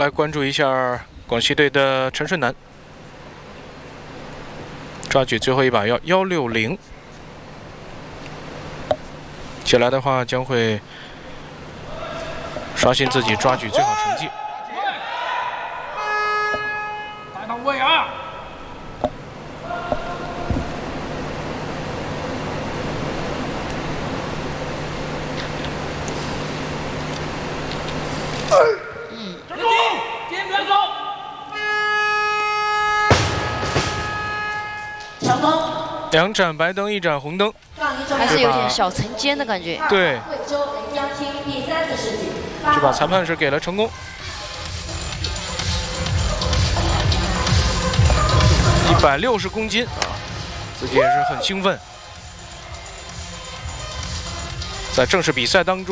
来关注一下广西队的陈顺南，抓举最后一把要160，起来的话将会刷新自己抓举最好成绩。 带到位啊！ 2盏白灯，1盏红灯， 还是有点小层尖的感觉。 对，这把裁判是给了成功。160公斤啊，自己也是很兴奋，在正式比赛当中。